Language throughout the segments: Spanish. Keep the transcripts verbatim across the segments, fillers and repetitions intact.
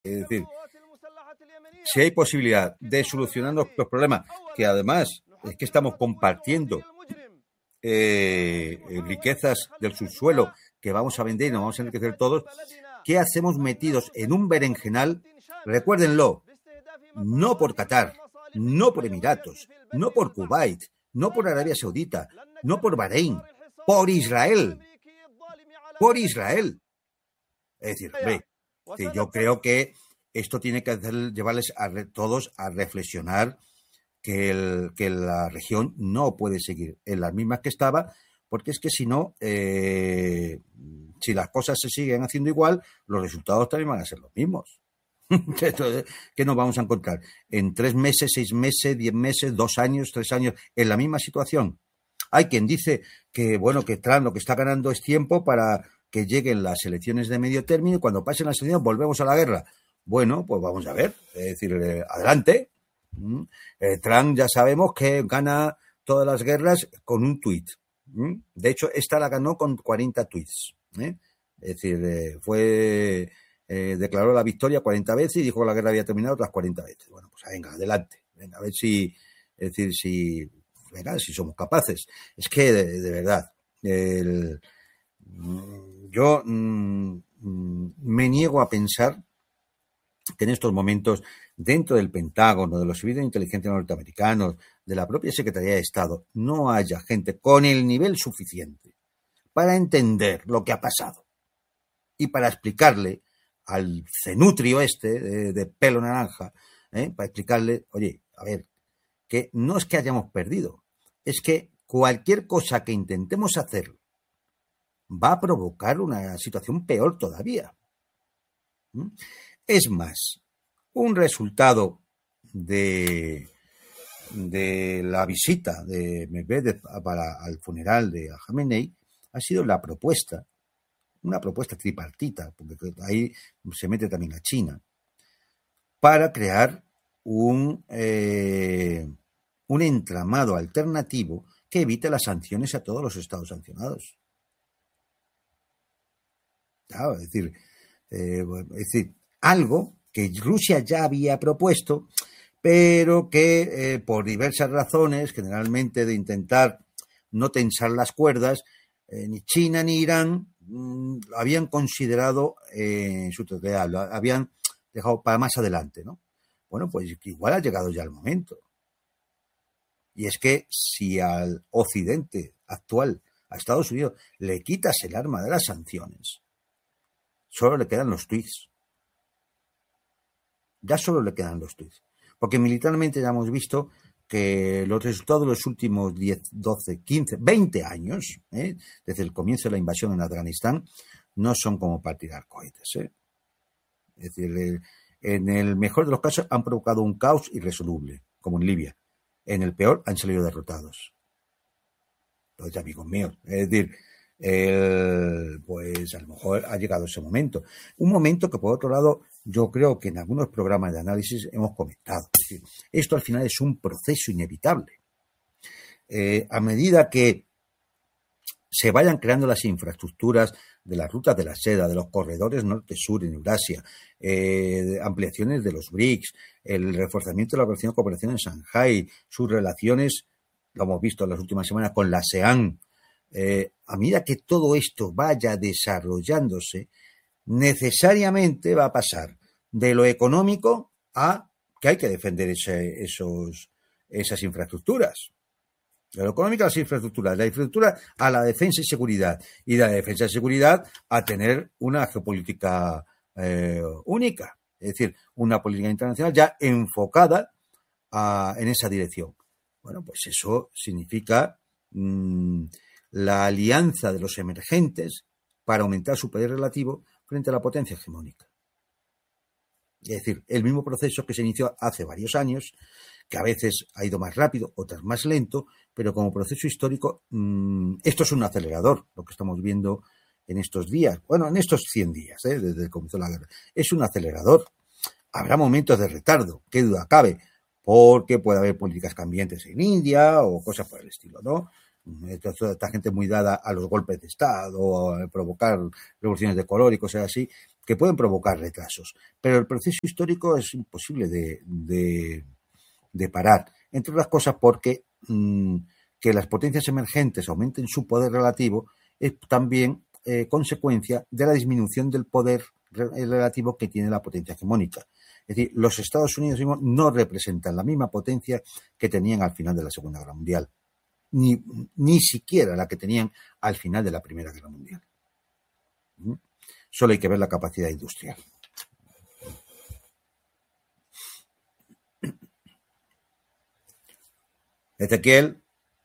Es decir, si hay posibilidad de solucionar los problemas, que además es que estamos compartiendo eh, riquezas del subsuelo que vamos a vender y nos vamos a enriquecer todos, ¿qué hacemos metidos en un berenjenal? Recuérdenlo, no por Qatar, no por Emiratos, no por Kuwait, no por Arabia Saudita, no por Bahrein, por Israel. Por Israel. Es decir, hombre, sí, yo creo que esto tiene que hacer, llevarles a re, todos a reflexionar que, el, que la región no puede seguir en las mismas que estaba, porque es que si no, eh, si las cosas se siguen haciendo igual, los resultados también van a ser los mismos. Entonces, ¿qué nos vamos a encontrar? En tres meses, seis meses, diez meses, dos años, tres años, en la misma situación. Hay quien dice que, bueno, que Trump lo que está ganando es tiempo para que lleguen las elecciones de medio término y cuando pasen las elecciones volvemos a la guerra. Bueno, pues vamos a ver, es decir, eh, adelante. ¿Mm? Eh, Trump ya sabemos que gana todas las guerras con un tuit. ¿Mm? De hecho, esta la ganó con cuarenta tuits. ¿eh? Es decir, eh, fue eh, declaró la victoria cuarenta veces y dijo que la guerra había terminado otras cuarenta veces. Bueno, pues venga, adelante. Venga, a ver si, es decir, si, venga, si somos capaces. Es que, de, de verdad, el, yo mm, me niego a pensar que en estos momentos, dentro del Pentágono, de los servicios de inteligencia norteamericanos, de la propia Secretaría de Estado, no haya gente con el nivel suficiente para entender lo que ha pasado y para explicarle al cenutrio este de, de pelo naranja, ¿eh? para explicarle, oye, a ver, que no es que hayamos perdido, es que cualquier cosa que intentemos hacer va a provocar una situación peor todavía. ¿Mm? Es más, un resultado de, de la visita de Medvedev para al funeral de Khamenei ha sido la propuesta, una propuesta tripartita, porque ahí se mete también a China, para crear un, eh, un entramado alternativo que evite las sanciones a todos los estados sancionados. Claro, es decir, eh, es decir, algo que Rusia ya había propuesto, pero que eh, por diversas razones, generalmente de intentar no tensar las cuerdas, eh, ni China ni Irán mmm, habían considerado eh, en su totalidad, lo habían dejado para más adelante, ¿no? Bueno, pues igual ha llegado ya el momento. Y es que si al occidente actual, a Estados Unidos, le quitas el arma de las sanciones, solo le quedan los tweets. Ya solo le quedan los tweets. Porque militarmente ya hemos visto que los resultados de los últimos diez, doce, quince, veinte años, ¿eh? desde el comienzo de la invasión en Afganistán, no son como para tirar cohetes. ¿eh? Es decir, en el mejor de los casos han provocado un caos irresoluble, como en Libia. En el peor han salido derrotados. Entonces, amigos míos, es decir, el, pues a lo mejor ha llegado ese momento. Un momento que, por otro lado, yo creo que en algunos programas de análisis hemos comentado. Es decir, esto al final es un proceso inevitable. Eh, a medida que se vayan creando las infraestructuras de las rutas de la seda, de los corredores norte-sur en Eurasia, eh, ampliaciones de los B R I C S, el reforzamiento de la cooperación, cooperación en Shanghái, sus relaciones, lo hemos visto en las últimas semanas, con la ASEAN, eh, a medida que todo esto vaya desarrollándose, necesariamente va a pasar de lo económico a que hay que defender ese, esos, esas infraestructuras. De lo económico a las infraestructuras, de la infraestructura a la defensa y seguridad, y de la defensa y seguridad a tener una geopolítica eh, única, es decir, una política internacional ya enfocada a, en esa dirección. Bueno, pues eso significa mmm, la alianza de los emergentes para aumentar su poder relativo frente a la potencia hegemónica. Es decir, el mismo proceso que se inició hace varios años, que a veces ha ido más rápido, otras más lento, pero como proceso histórico, mmm, esto es un acelerador, lo que estamos viendo en estos días, bueno, en estos cien días, ¿eh? desde que comenzó la guerra. Es un acelerador. Habrá momentos de retardo, qué duda cabe, porque puede haber políticas cambiantes en India o cosas por el estilo, ¿no? Esta, esta gente muy dada a los golpes de Estado, a provocar revoluciones de color y cosas así, que pueden provocar retrasos. Pero el proceso histórico es imposible de, de, de parar, entre otras cosas porque mmm, que las potencias emergentes aumenten su poder relativo es también eh, consecuencia de la disminución del poder relativo que tiene la potencia hegemónica. Es decir, los Estados Unidos no representan la misma potencia que tenían al final de la Segunda Guerra Mundial, ni, ni siquiera la que tenían al final de la Primera Guerra Mundial. ¿Mm? Solo hay que ver la capacidad industrial. Ezequiel.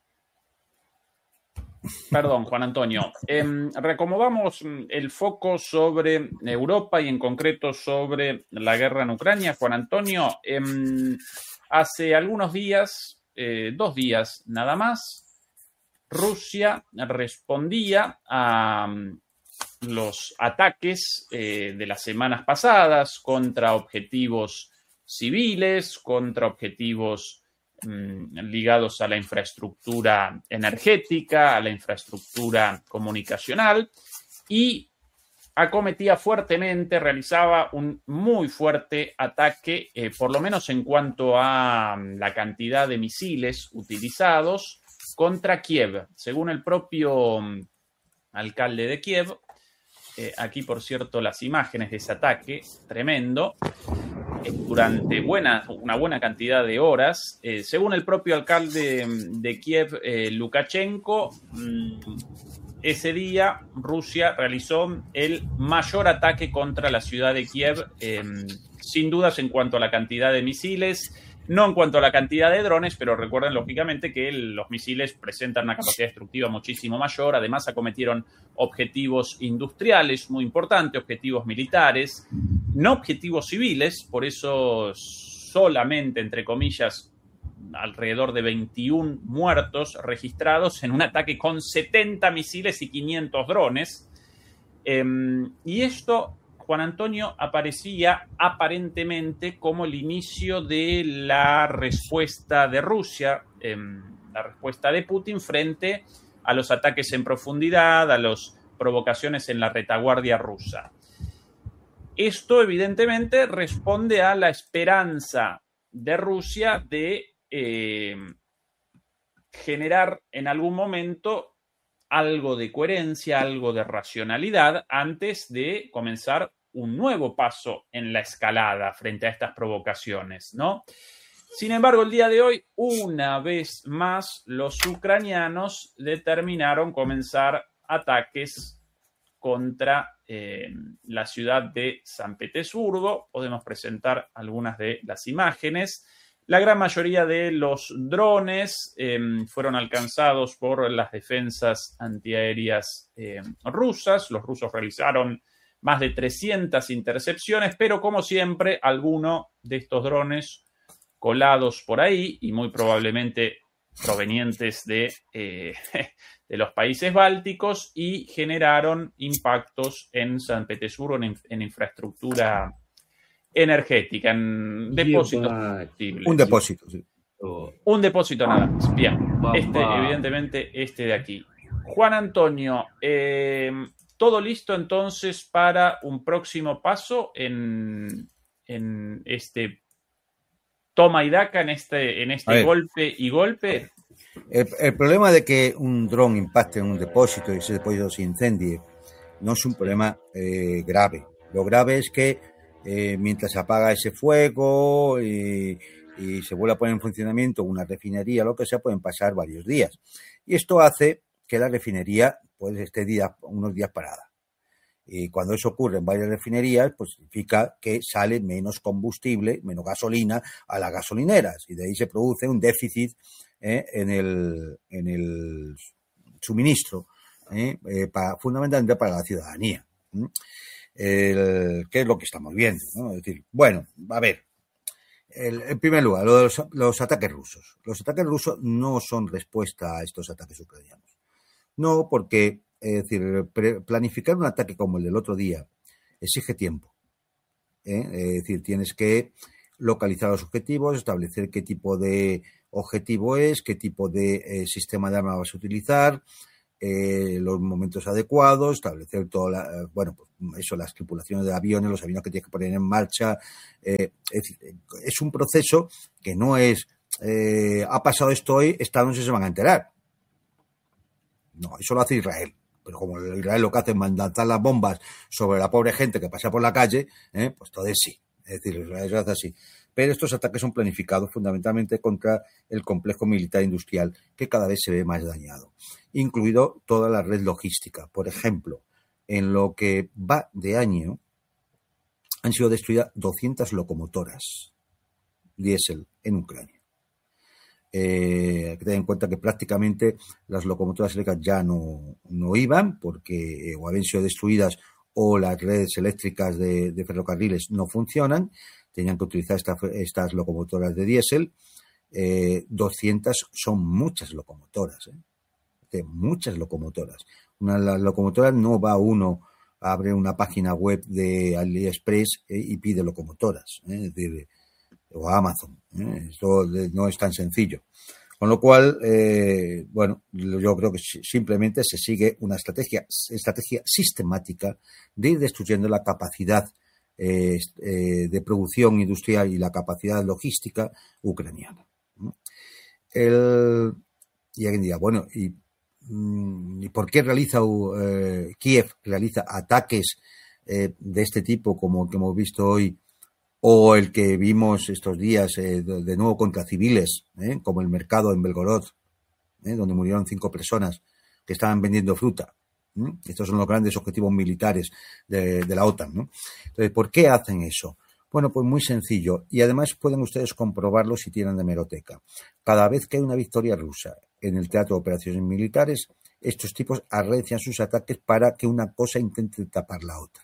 Perdón, Juan Antonio. Eh, reacomodamos el foco sobre Europa y en concreto sobre la guerra en Ucrania. Juan Antonio, eh, hace algunos días, eh, dos días nada más, Rusia respondía a los ataques eh, de las semanas pasadas contra objetivos civiles, contra objetivos ligados a la infraestructura energética, a la infraestructura comunicacional, y acometía fuertemente, realizaba un muy fuerte ataque, eh, por lo menos en cuanto a la cantidad de misiles utilizados contra Kiev. Según el propio alcalde de Kiev, eh, aquí por cierto las imágenes de ese ataque, tremendo, durante buena, una buena cantidad de horas. Eh, según el propio alcalde de Kiev, eh, Lukashenko, mmm, ese día Rusia realizó el mayor ataque contra la ciudad de Kiev, eh, sin dudas en cuanto a la cantidad de misiles, no en cuanto a la cantidad de drones, pero recuerden lógicamente que el, los misiles presentan una capacidad destructiva muchísimo mayor. Además acometieron objetivos industriales muy importantes, objetivos militares, no objetivos civiles, por eso solamente, entre comillas, alrededor de veintiún muertos registrados en un ataque con setenta misiles y quinientos drones. Eh, y esto, Juan Antonio, aparecía aparentemente como el inicio de la respuesta de Rusia, eh, la respuesta de Putin frente a los ataques en profundidad, a las provocaciones en la retaguardia rusa. Esto, evidentemente, responde a la esperanza de Rusia de eh, generar en algún momento algo de coherencia, algo de racionalidad antes de comenzar un nuevo paso en la escalada frente a estas provocaciones, ¿no? Sin embargo, el día de hoy, una vez más, los ucranianos determinaron comenzar ataques contra eh, la ciudad de San Petersburgo. Podemos presentar algunas de las imágenes. La gran mayoría de los drones eh, fueron alcanzados por las defensas antiaéreas eh, rusas. Los rusos realizaron más de trescientas intercepciones, pero como siempre, alguno de estos drones colados por ahí y muy probablemente provenientes de, eh, de los países bálticos y generaron impactos en San Petersburgo en, en infraestructura energética, en depósitos combustibles. Un depósito, sí. Un depósito nada más. Bien, este, evidentemente este de aquí. Juan Antonio, eh, ¿todo listo entonces para un próximo paso en, en este toma y daca, en este, en este golpe y golpe? El, el problema de que un dron impacte en un depósito y ese depósito se incendie no es un problema eh, grave. Lo grave es que eh, mientras se apaga ese fuego y, y se vuelve a poner en funcionamiento una refinería, lo que sea, pueden pasar varios días. Y esto hace que la refinería pues esté día, unos días parada. Y cuando eso ocurre en varias refinerías, pues significa que sale menos combustible, menos gasolina a las gasolineras. Y de ahí se produce un déficit eh, en, el, en el suministro, eh, eh, para, fundamentalmente para la ciudadanía. ¿eh? El, ¿Qué es lo que estamos viendo? ¿no? Es decir, bueno, a ver, el, en primer lugar, los, los ataques rusos. Los ataques rusos no son respuesta a estos ataques ucranianos. No, porque es decir, planificar un ataque como el del otro día exige tiempo. ¿eh? Es decir, tienes que localizar los objetivos, establecer qué tipo de objetivo es, qué tipo de eh, sistema de arma vas a utilizar, eh, los momentos adecuados, establecer toda la, bueno, pues eso, las tripulaciones de aviones, los aviones que tienes que poner en marcha. Eh, es, es un proceso que no es, eh, ha pasado esto hoy, esta noche se van a enterar. No, eso lo hace Israel. Pero como Israel lo que hace es mandar las bombas sobre la pobre gente que pasa por la calle, ¿eh? Pues todo es sí. Es decir, Israel se hace así. Pero estos ataques son planificados fundamentalmente contra el complejo militar industrial, que cada vez se ve más dañado, incluido toda la red logística. Por ejemplo, en lo que va de año han sido destruidas doscientas locomotoras diésel en Ucrania. Eh, hay que tener en cuenta que prácticamente las locomotoras eléctricas ya no, no iban porque eh, o habían sido destruidas o las redes eléctricas de, de ferrocarriles no funcionan, tenían que utilizar esta, estas locomotoras de diésel. Eh, doscientas son muchas locomotoras, ¿eh? muchas locomotoras. Una de las locomotoras no va uno a abrir una página web de AliExpress eh, y pide locomotoras, ¿eh? es decir, o a Amazon. ¿eh? Esto no es tan sencillo. Con lo cual, eh, bueno, yo creo que simplemente se sigue una estrategia, estrategia sistemática de ir destruyendo la capacidad eh, eh, de producción industrial y la capacidad logística ucraniana. El, y alguien dirá, bueno, ¿y, y por qué realiza eh, Kiev realiza ataques eh, de este tipo como el que hemos visto hoy? O el que vimos estos días eh, de nuevo contra civiles, eh, como el mercado en Belgorod, eh, donde murieron cinco personas que estaban vendiendo fruta. ¿eh? Estos son los grandes objetivos militares de, de la OTAN, ¿no? Entonces, ¿por qué hacen eso? Bueno, pues muy sencillo. Y además pueden ustedes comprobarlo si tienen de hemeroteca. Cada vez que hay una victoria rusa en el teatro de operaciones militares, estos tipos arrecian sus ataques para que una cosa intente tapar la otra.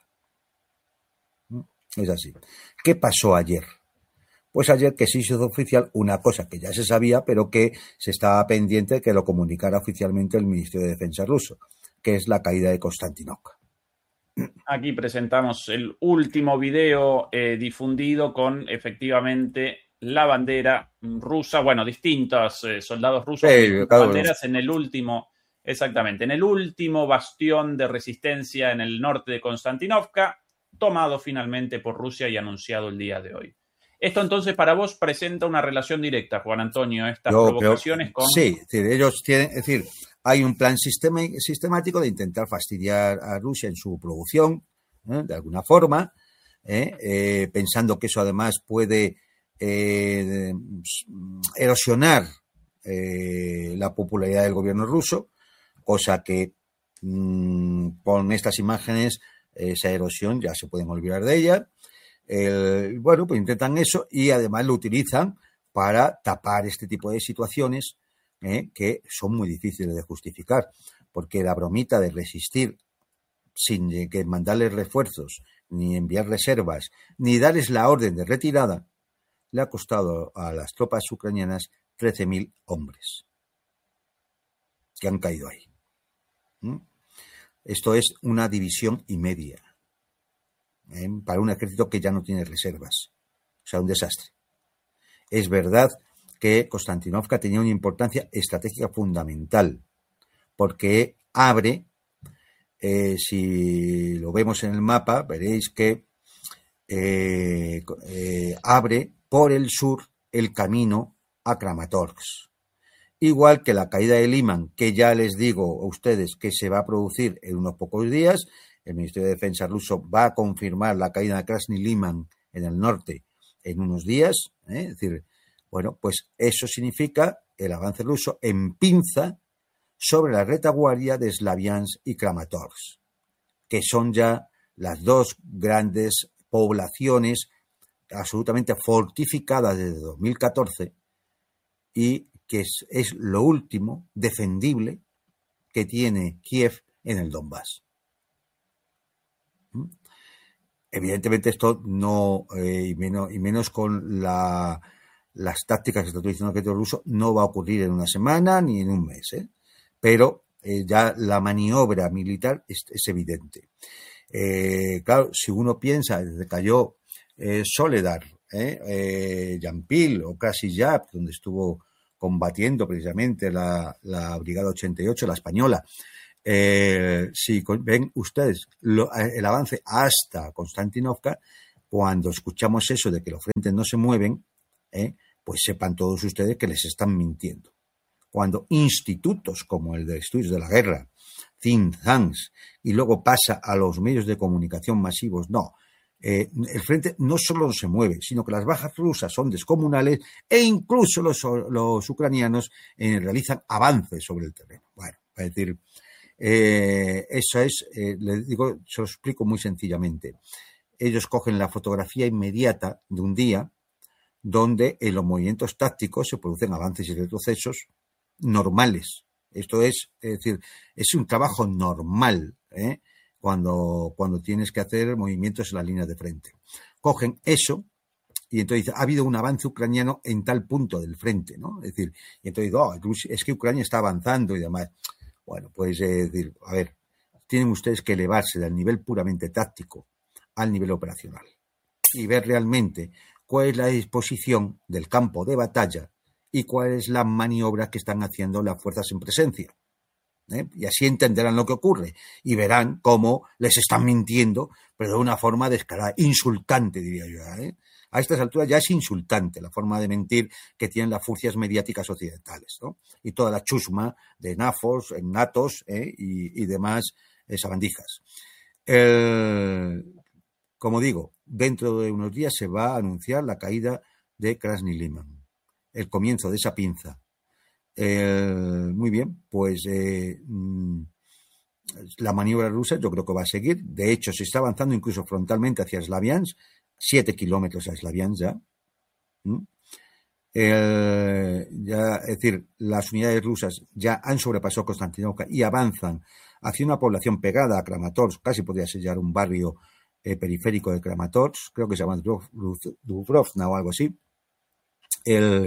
Es así. ¿Qué pasó ayer? Pues ayer que sí se hizo oficial una cosa que ya se sabía, pero que se estaba pendiente de que lo comunicara oficialmente el Ministerio de Defensa ruso, que es la caída de Konstantinopka. Aquí presentamos el último video eh, difundido con efectivamente la bandera rusa, bueno, distintos eh, soldados rusos sí, con banderas uno. En el último, exactamente, en el último bastión de resistencia en el norte de Konstantinopka, tomado finalmente por Rusia y anunciado el día de hoy. Esto entonces para vos presenta una relación directa, Juan Antonio, estas Yo provocaciones creo, con... Sí, es decir, ellos tienen, es decir, hay un plan sistema, sistemático de intentar fastidiar a Rusia en su producción, ¿eh? de alguna forma, ¿eh? Eh, pensando que eso además puede eh, erosionar eh, la popularidad del gobierno ruso, cosa que mmm, con estas imágenes esa erosión ya se pueden olvidar de ella. El, bueno, pues intentan eso y además lo utilizan para tapar este tipo de situaciones eh, que son muy difíciles de justificar, porque la bromita de resistir sin que mandarles refuerzos, ni enviar reservas, ni darles la orden de retirada, le ha costado a las tropas ucranianas trece mil hombres que han caído ahí. ¿Mm? Esto es una división y media ¿eh? para un ejército que ya no tiene reservas. O sea, un desastre. Es verdad que Konstantinopka tenía una importancia estratégica fundamental porque abre, eh, si lo vemos en el mapa, veréis que eh, eh, abre por el sur el camino a Kramatorsk. Igual que la caída de Liman, que ya les digo a ustedes que se va a producir en unos pocos días, el Ministerio de Defensa ruso va a confirmar la caída de Krasny Liman en el norte en unos días, ¿eh? Es decir, bueno, pues eso significa el avance ruso en pinza sobre la retaguardia de Slaviansk y Kramatorsk, que son ya las dos grandes poblaciones absolutamente fortificadas desde dos mil catorce y que es, es lo último defendible que tiene Kiev en el Donbass. ¿Mm? Evidentemente esto no, eh, y, menos, y menos con la, las tácticas que está utilizando el ejército ruso, no va a ocurrir en una semana ni en un mes, ¿eh? Pero eh, ya la maniobra militar es, es evidente. Eh, claro, si uno piensa, desde cayó eh, Soledar, eh, eh, Yampil o Krasiyap, donde estuvo combatiendo precisamente la, la Brigada ochenta y ocho, la española, Eh, si ven ustedes lo, el avance hasta Konstantinovka, cuando escuchamos eso de que los frentes no se mueven, eh, pues sepan todos ustedes que les están mintiendo. Cuando institutos como el de estudios de la guerra, think tanks, y luego pasa a los medios de comunicación masivos, no. Eh, el frente no solo no se mueve, sino que las bajas rusas son descomunales e incluso los, los ucranianos eh, realizan avances sobre el terreno. Bueno, es decir, eh, eso es, eh, les digo, se lo explico muy sencillamente. Ellos cogen la fotografía inmediata de un día donde en los movimientos tácticos se producen avances y retrocesos normales. Esto es, es decir, es un trabajo normal, ¿eh? Cuando, cuando tienes que hacer movimientos en la línea de frente. Cogen eso y entonces ha habido un avance ucraniano en tal punto del frente, ¿no? Es decir, y entonces, oh, es que Ucrania está avanzando y demás. Bueno, pues es decir, a ver, tienen ustedes que elevarse del nivel puramente táctico al nivel operacional y ver realmente cuál es la disposición del campo de batalla y cuál es la maniobra que están haciendo las fuerzas en presencia. ¿Eh? Y así entenderán lo que ocurre y verán cómo les están mintiendo, pero de una forma descarada, insultante, diría yo. ¿eh? A estas alturas ya es insultante la forma de mentir que tienen las furcias mediáticas occidentales, ¿no? Y toda la chusma de nafos, natos ¿eh? y, y demás eh, sabandijas. El, como digo, dentro de unos días se va a anunciar la caída de Krasny Liman, el comienzo de esa pinza. Eh, muy bien, pues eh, la maniobra rusa yo creo que va a seguir. De hecho, se está avanzando incluso frontalmente hacia Slaviansk, siete kilómetros a Slaviansk ya. ¿Mm? Eh, ya. Es decir, las unidades rusas ya han sobrepasado Konstantinovka y avanzan hacia una población pegada a Kramatorsk, casi podría ser ya un barrio eh, periférico de Kramatorsk, creo que se llama Dubrovna o algo así. El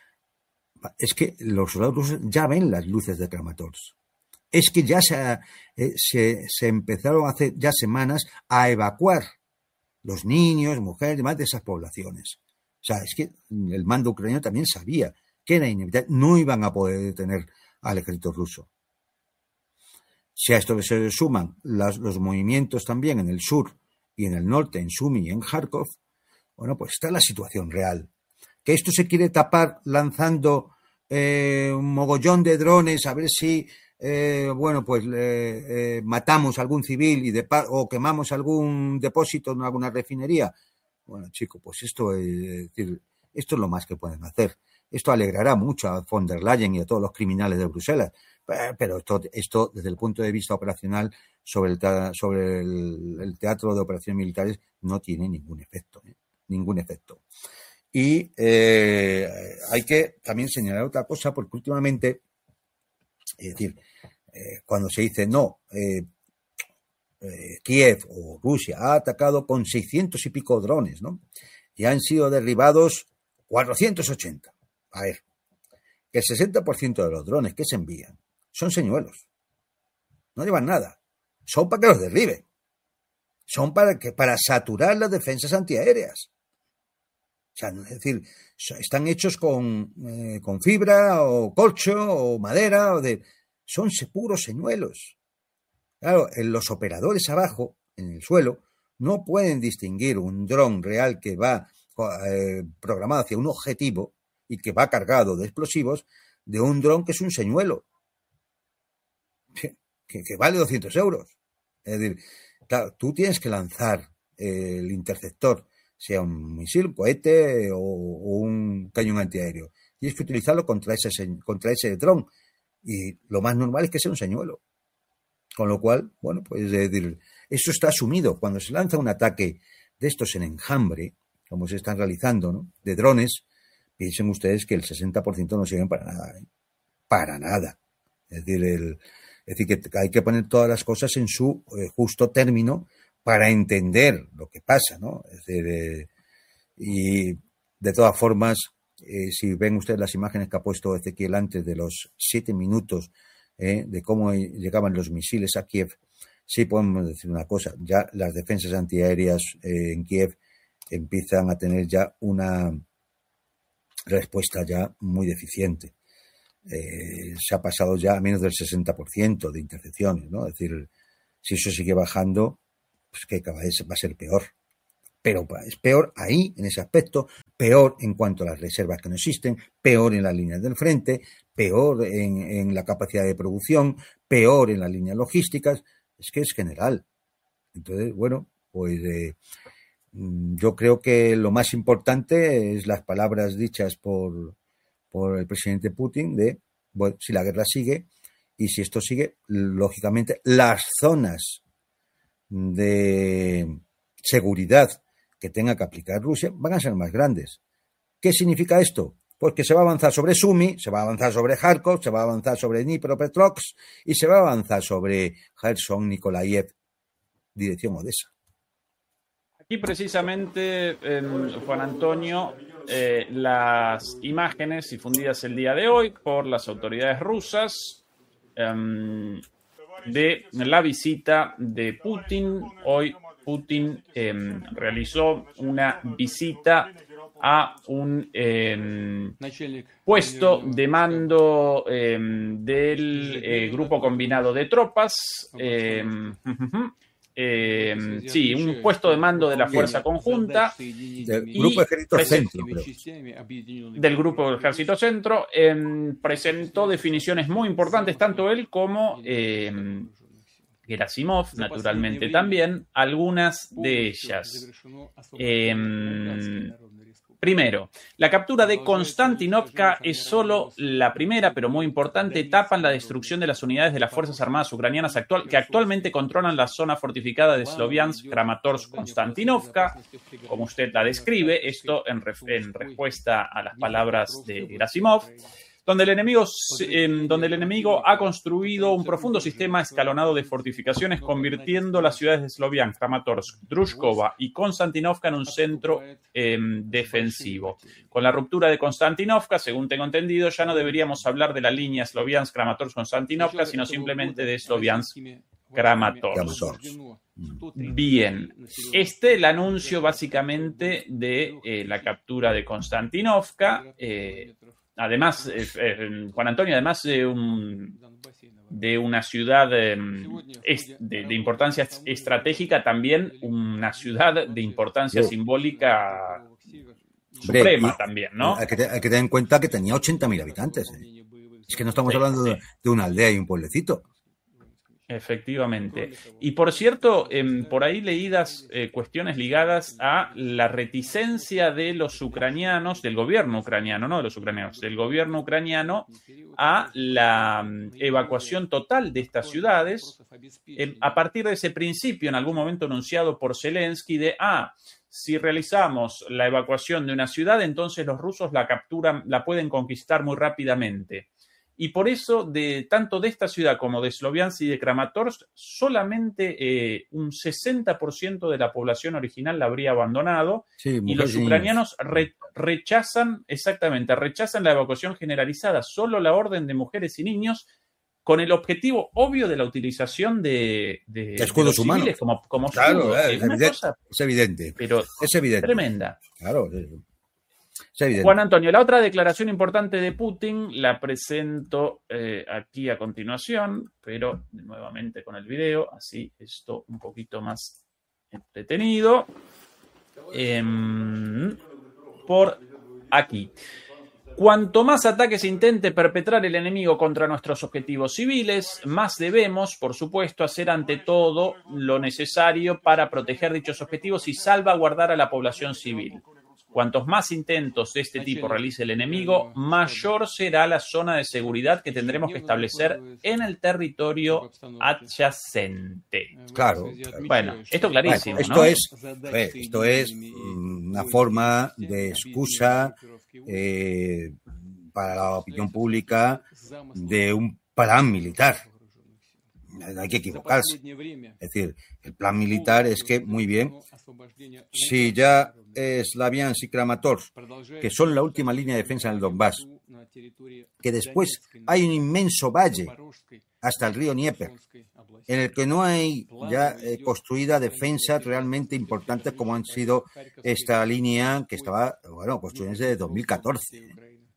Es que los soldados rusos ya ven las luces de Kramatorsk. Es que ya se, eh, se, se empezaron hace ya semanas a evacuar los niños, mujeres, demás de esas poblaciones. O sea, es que el mando ucraniano también sabía que era inevitable, no iban a poder detener al ejército ruso. Si a esto se suman las, los movimientos también en el sur y en el norte, en Sumy y en Kharkov, bueno, pues está la situación real. Que esto se quiere tapar lanzando eh, un mogollón de drones a ver si, eh, bueno, pues eh, eh, matamos a algún civil y de o quemamos algún depósito en alguna refinería. Bueno, chico, pues esto es, es decir, esto es lo más que pueden hacer. Esto alegrará mucho a von der Leyen y a todos los criminales de Bruselas, pero esto, esto desde el punto de vista operacional sobre el, sobre el, el teatro de operaciones militares no tiene ningún efecto, ¿eh? Ningún efecto. Y eh, hay que también señalar otra cosa, porque últimamente, es decir, eh, cuando se dice no, eh, eh, Kiev o Rusia ha atacado con seiscientos y pico drones, ¿no? Y han sido derribados cuatrocientos ochenta. A ver, el sesenta por ciento de los drones que se envían son señuelos. No llevan nada. Son para que los derriben. Son para, que, para saturar las defensas antiaéreas. O sea, es decir, están hechos con, eh, con fibra o corcho o madera o de, son puros señuelos. Claro, los operadores abajo, en el suelo, no pueden distinguir un dron real que va eh, programado hacia un objetivo y que va cargado de explosivos de un dron que es un señuelo que, que vale doscientos euros. Es decir, claro, tú tienes que lanzar eh, el interceptor, sea un misil, un cohete o, o un cañón antiaéreo. Tienes que utilizarlo contra ese, contra ese dron. Y lo más normal es que sea un señuelo. Con lo cual, bueno, pues es decir, eso está asumido. Cuando se lanza un ataque de estos en enjambre, como se están realizando, ¿no?, de drones, piensen ustedes que el sesenta por ciento no sirven para nada. ¿eh? Para nada. Es decir, el, es decir, que hay que poner todas las cosas en su eh, justo término para entender lo que pasa, ¿no? Es decir, eh, y de todas formas, eh, si ven ustedes las imágenes que ha puesto Ezequiel antes de los siete minutos eh, de cómo llegaban los misiles a Kiev, sí podemos decir una cosa, ya las defensas antiaéreas eh, en Kiev empiezan a tener ya una respuesta ya muy deficiente. eh, se ha pasado ya a menos del sesenta por ciento de intercepciones, ¿no? Es decir, si eso sigue bajando, pues que cada vez va a ser peor. Pero es peor ahí, en ese aspecto, peor en cuanto a las reservas que no existen, peor en las líneas del frente, peor en, en la capacidad de producción, peor en las líneas logísticas. Es que es general. Entonces, bueno, pues eh, yo creo que lo más importante es las palabras dichas por, por el presidente Putin de, bueno, si la guerra sigue, y si esto sigue, lógicamente, las zonas de seguridad que tenga que aplicar Rusia van a ser más grandes. ¿Qué significa esto? Pues que se va a avanzar sobre Sumy, se va a avanzar sobre Kharkov, se va a avanzar sobre Dnipropetrovsk y se va a avanzar sobre Kherson, Nikolaev, dirección Odessa. Aquí precisamente, eh, Juan Antonio, eh, las imágenes difundidas el día de hoy por las autoridades rusas eh, de la visita de Putin. Hoy Putin eh, realizó una visita a un eh, puesto de mando eh, del eh, grupo combinado de tropas. Eh, eh, sí, un puesto de mando de la fuerza conjunta. Del Grupo Ejército Centro, creo. Del Grupo Ejército Centro. Eh, presentó definiciones muy importantes, tanto él como Eh, Gerasimov, naturalmente también, algunas de ellas. Eh, primero, la captura de Konstantinovka es solo la primera, pero muy importante, etapa en la destrucción de las unidades de las Fuerzas Armadas ucranianas actual, que actualmente controlan la zona fortificada de Sloviansk, Kramatorsk, Konstantinovka, como usted la describe, esto en, ref, en respuesta a las palabras de Gerasimov. Donde el, enemigo, eh, donde el enemigo ha construido un profundo sistema escalonado de fortificaciones, convirtiendo las ciudades de Sloviansk, Kramatorsk, Drushkova y Konstantinovka en un centro eh, defensivo. Con la ruptura de Konstantinovka, según tengo entendido, ya no deberíamos hablar de la línea Sloviansk, Kramatorsk, Konstantinovka, sino simplemente de Sloviansk, Kramatorsk. Bien, este el anuncio básicamente de eh, la captura de Konstantinovka. Eh, Además, eh, eh, Juan Antonio, además de, un, de una ciudad eh, es, de, de importancia estratégica, también una ciudad de importancia sí. simbólica suprema. Hombre, también, ¿no? Hay que, hay que tener en cuenta que tenía ochenta mil habitantes. ¿eh? Es que no estamos sí, hablando sí. de, de una aldea y un pueblecito. Efectivamente. Y por cierto, eh, por ahí leídas eh, cuestiones ligadas a la reticencia de los ucranianos, del gobierno ucraniano, no de los ucranianos, del gobierno ucraniano a la um, evacuación total de estas ciudades, eh, a partir de ese principio, en algún momento anunciado por Zelensky, de, ah, si realizamos la evacuación de una ciudad, entonces los rusos la capturan, la pueden conquistar muy rápidamente. Y por eso, de tanto de esta ciudad como de Sloviansk y de Kramatorsk, solamente eh, un sesenta por ciento de la población original la habría abandonado. Sí, y los ucranianos re, rechazan, exactamente, rechazan la evacuación generalizada, solo la orden de mujeres y niños, con el objetivo obvio de la utilización de, de, escudos de humanos. Civiles como, como claro, escudos. Es, es, evidente, cosa, es evidente. Pero es evidente. Tremenda. Claro, es, es evidente. Juan Antonio, la otra declaración importante de Putin la presento eh, aquí a continuación, pero nuevamente con el video, así esto un poquito más entretenido. Eh, por aquí. Cuanto más ataques intente perpetrar el enemigo contra nuestros objetivos civiles, más debemos, por supuesto, hacer ante todo lo necesario para proteger dichos objetivos y salvaguardar a la población civil. Cuantos más intentos de este tipo realice el enemigo, mayor será la zona de seguridad que tendremos que establecer en el territorio adyacente. Claro. claro. Bueno, esto clarísimo, bueno, esto ¿no? Es, esto es una forma de excusa eh, para la opinión pública de un plan militar. Hay que equivocarse. Es decir, el plan militar es que, muy bien, si ya Slaviansk y Kramatorsk, que son la última línea de defensa en el Donbass, que después hay un inmenso valle hasta el río Dnieper, en el que no hay ya eh, construida defensas realmente importantes como han sido esta línea que estaba, bueno, construida desde dos mil catorce. Es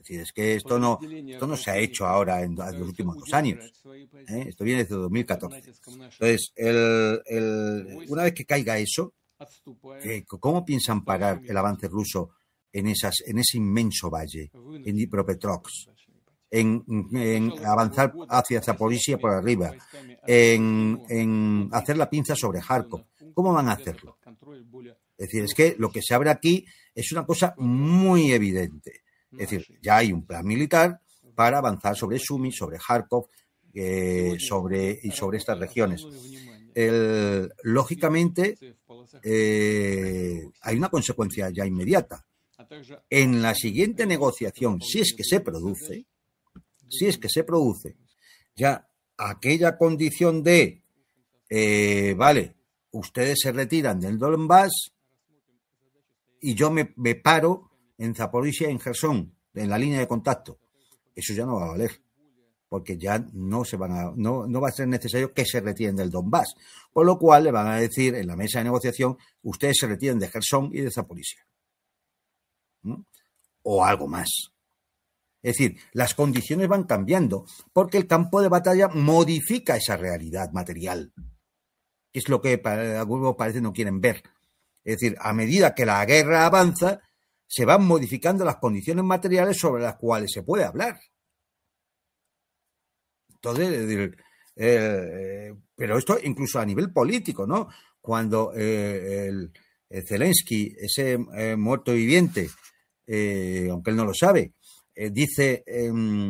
decir, es que esto no, esto no se ha hecho ahora en, en los últimos dos años. ¿eh? Esto viene desde dos mil catorce. Entonces, el, el, una vez que caiga eso, eh, ¿cómo piensan parar el avance ruso en, esas, en ese inmenso valle, en Dnipropetrovsk? En, en avanzar hacia Zaporizhia por arriba, en, en hacer la pinza sobre Kharkov. ¿Cómo van a hacerlo? Es decir, es que lo que se abre aquí es una cosa muy evidente. Es decir, ya hay un plan militar para avanzar sobre Sumy, sobre Kharkov eh, sobre, y sobre estas regiones. El, lógicamente, eh, hay una consecuencia ya inmediata. En la siguiente negociación, si es que se produce, si es que se produce, ya aquella condición de, eh, vale, ustedes se retiran del Donbass y yo me, me paro en Zaporizhia, en Gerson, en la línea de contacto. Eso ya no va a valer, porque ya no se van a, no, no va a ser necesario que se retiren del Donbass. Por lo cual le van a decir en la mesa de negociación, ustedes se retiren de Gerson y de Zaporizhia. ¿Mm? O algo más. Es decir, las condiciones van cambiando porque el campo de batalla modifica esa realidad material, que es lo que para algunos parece no quieren ver. Es decir, a medida que la guerra avanza, se van modificando las condiciones materiales sobre las cuales se puede hablar. Entonces, es decir, eh, pero esto incluso a nivel político, ¿no? Cuando eh, el, el Zelensky, ese eh, muerto viviente, eh, aunque él no lo sabe, Eh, dice eh,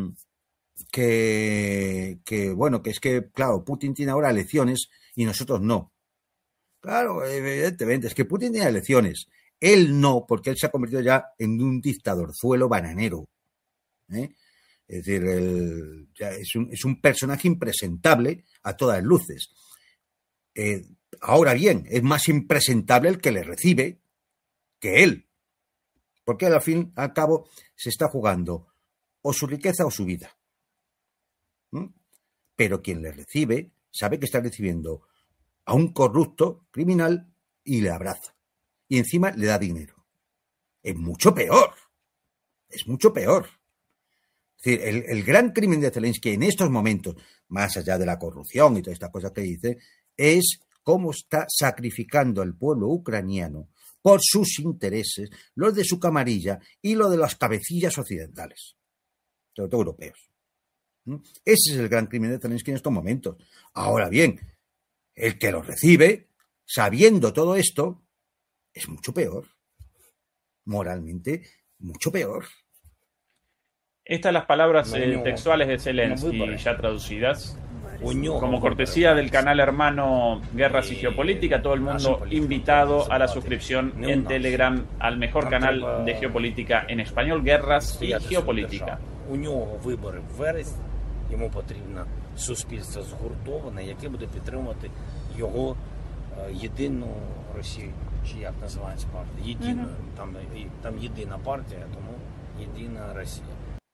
que, que, bueno, que es que, claro, Putin tiene ahora elecciones y nosotros no. Claro, evidentemente, es que Putin tiene elecciones. Él no, porque él se ha convertido ya en un dictadorzuelo bananero. ¿eh? Es decir, el, ya es, un, es un personaje impresentable a todas luces. Eh, ahora bien, es más impresentable el que le recibe que él. Porque al fin y al cabo se está jugando o su riqueza o su vida. ¿Mm? Pero quien le recibe sabe que está recibiendo a un corrupto criminal y le abraza. Y encima le da dinero. Es mucho peor. Es mucho peor. Es decir, el, el gran crimen de Zelensky en estos momentos, más allá de la corrupción y todas estas cosas que dice, es cómo está sacrificando al pueblo ucraniano por sus intereses, los de su camarilla y lo de las cabecillas occidentales, sobre todo europeos. ¿Mm? Ese es el gran crimen de Zelensky en estos momentos. Ahora bien, el que lo recibe, sabiendo todo esto, es mucho peor. Moralmente, mucho peor. Estas las palabras eh, textuales de Zelensky, ya traducidas. Como cortesía del canal hermano Guerras y Geopolítica, todo el mundo invitado a la suscripción en Telegram al mejor canal de geopolítica en español, Guerras y Geopolítica. У нього вибори в вересні, йому потрібно суспільство згуртоване, яке буде підтримувати його єдину Росію, чи як називається партія, єдину, там, там єдина партія, тому єдина Росія.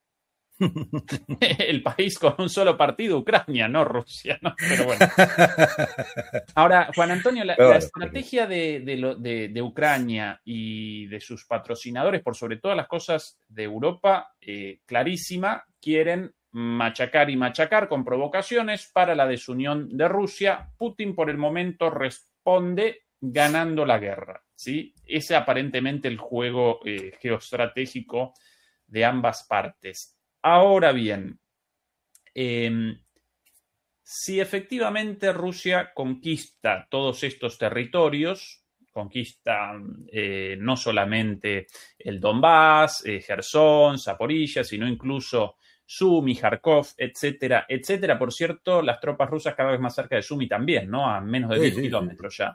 El país con un solo partido, Ucrania, no Rusia, ¿no? Pero bueno. Ahora, Juan Antonio, la, la estrategia de, de, lo, de, de Ucrania y de sus patrocinadores, por sobre todas las cosas de Europa, eh, clarísima, quieren machacar y machacar con provocaciones para la desunión de Rusia. Putin, por el momento, responde ganando la guerra, ¿sí? Ese aparentemente el juego eh, geoestratégico de ambas partes. Ahora bien, eh, si efectivamente Rusia conquista todos estos territorios, conquista eh, no solamente el Donbass, eh, Gerson, Zaporizhia, sino incluso Sumy, Kharkov, etcétera, etcétera. Por cierto, las tropas rusas cada vez más cerca de Sumy también, ¿no? A menos de sí, diez sí, kilómetros sí. ya.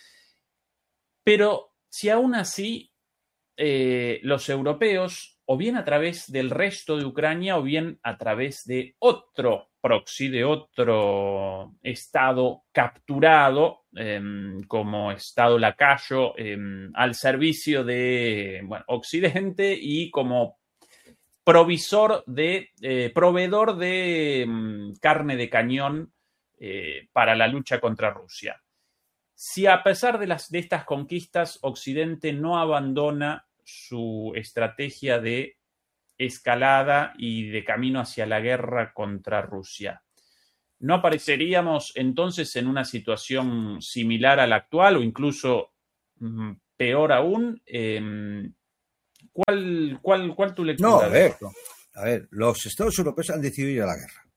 Pero si aún así eh, los europeos, o bien a través del resto de Ucrania, o bien a través de otro proxy, de otro estado capturado eh, como estado lacayo eh, al servicio de bueno, Occidente y como provisor de, eh, proveedor de um, carne de cañón eh, para la lucha contra Rusia. Si a pesar de, las, de estas conquistas Occidente no abandona su estrategia de escalada y de camino hacia la guerra contra Rusia. ¿No apareceríamos entonces en una situación similar a la actual o incluso mm, peor aún? Eh, ¿cuál, cuál, ¿Cuál tu lectura No, a de ver, esto? a ver, los Estados europeos han decidido ir a la guerra.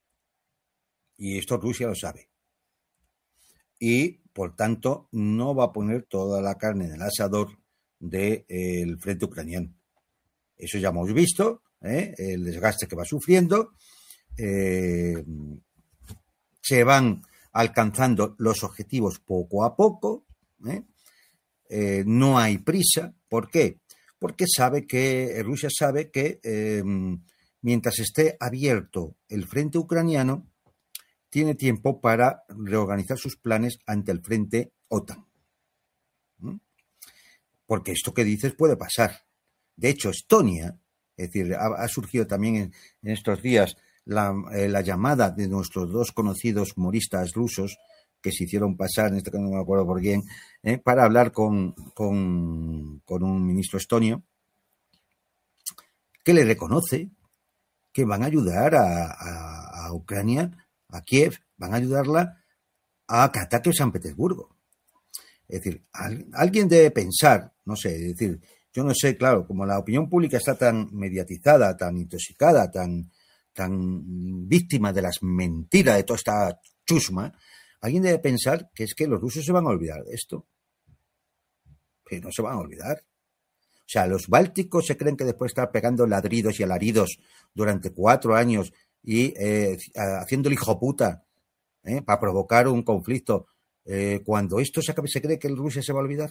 Y esto Rusia lo sabe. Y, por tanto, no va a poner toda la carne en el asador del eh, frente ucraniano. Eso ya hemos visto, ¿eh? El desgaste que va sufriendo. Eh, se van alcanzando los objetivos poco a poco. ¿eh? Eh, no hay prisa. ¿Por qué? Porque sabe que Rusia sabe que eh, mientras esté abierto el frente ucraniano, tiene tiempo para reorganizar sus planes ante el frente OTAN. ¿Mm? Porque esto que dices puede pasar. De hecho, Estonia, es decir, ha, ha surgido también en, en estos días la, eh, la llamada de nuestros dos conocidos humoristas rusos que se hicieron pasar, en este caso no me acuerdo por quién, eh, para hablar con, con, con un ministro estonio que le reconoce que van a ayudar a, a, a Ucrania, a Kiev, van a ayudarla a que ataque San Petersburgo. Es decir, al, alguien debe pensar, no sé, es decir, yo no sé, claro, como la opinión pública está tan mediatizada, tan intoxicada, tan, tan víctima de las mentiras de toda esta chusma, alguien debe pensar que es que los rusos se van a olvidar de esto. Que no se van a olvidar. O sea, los bálticos se creen que después de estar pegando ladridos y alaridos durante cuatro años y eh, haciendo el hijo puta ¿eh? para provocar un conflicto, eh, cuando esto se acabe, ¿se cree que el Rusia se va a olvidar?